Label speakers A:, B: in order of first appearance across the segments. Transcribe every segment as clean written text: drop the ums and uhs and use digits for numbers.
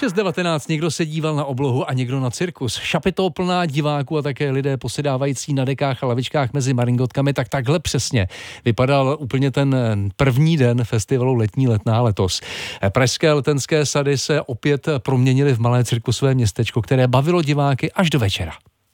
A: 6:19, někdo se díval na oblohu a někdo na cirkus. Šapitol plná diváků a také lidé posedávající na dekách a lavičkách mezi maringotkami, tak takhle přesně vypadal úplně ten první den festivalu Letní letná letos. Pražské letenské sady se opět proměnily v malé cirkusové městečko, které bavilo diváky až do večera.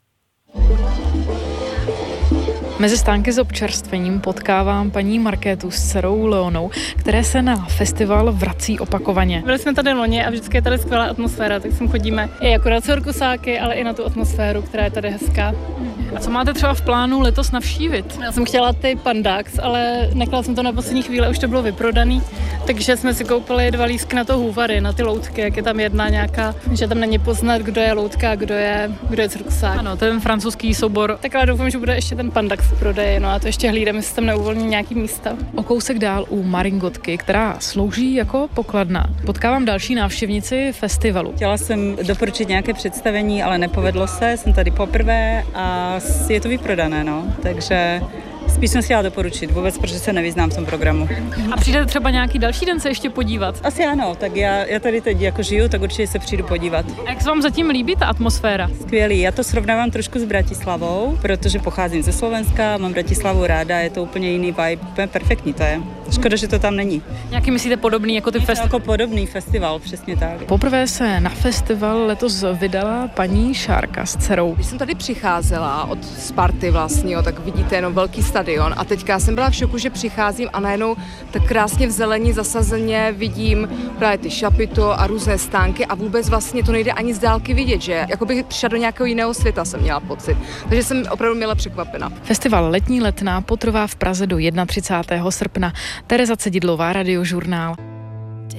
B: Mezi stánky s občerstvením potkávám paní Markétu s dcerou Leonou, které se na festival vrací opakovaně.
C: Byli jsme tady loni a vždycky je tady skvělá atmosféra, tak sem chodíme i jako na cirkusáky, ale i na tu atmosféru, která je tady hezká.
B: A co máte třeba v plánu letos navštívit?
C: Já jsem chtěla ty Pandax, ale nekla jsem to na poslední chvíli, už to bylo vyprodaný, takže jsme si koupili 2 lístky na to Hůvary, na ty loutky, jak je tam jedna nějaká, že tam není poznat, kdo je loutka a kdo je cirkusák.
B: Ano, ten francouzský soubor.
C: Tak ale doufám, že bude ještě ten Pandax v prodeji, no a to ještě hlídám, jestli tam neuvolní nějaký místa.
B: O kousek dál u maringotky, která slouží jako pokladna. Potkávám další návštěvnici festivalu.
D: Chtěla jsem doporučit nějaké představení, ale nepovedlo se, jsem tady poprvé a je to vyprodané, no, takže spíš jsem chtěla doporučit vůbec, protože se nevyznám v tom programu.
B: A přijdete třeba nějaký další den se ještě podívat?
D: Asi ano, tak já tady teď jako žiju, tak určitě se přijdu podívat.
B: A jak se vám zatím líbí ta atmosféra?
D: Skvělý, já to srovnávám trošku s Bratislavou, protože pocházím ze Slovenska, mám Bratislavu ráda, je to úplně jiný vibe, perfektní to je. Škoda, že to tam není.
B: Nějaký myslíte podobný jako ty festival?
D: Jako podobný festival, přesně tak.
B: Poprvé se na festival letos vydala paní Šárka s dcerou.
E: Když jsem tady přicházela od Sparty vlastně, tak vidíte jenom velký stadion a teďka jsem byla v šoku, že přicházím a najednou tak krásně v zelení zasazeně vidím právě ty šapito a různé stánky a vůbec vlastně to nejde ani z dálky vidět, že jako bych přišla do nějakého jiného světa, jsem měla pocit. Takže jsem opravdu měla překvapena.
B: Festival Letní letná potrvá v Praze do 31. srpna. Tereza Cedidlová, Radiožurnál.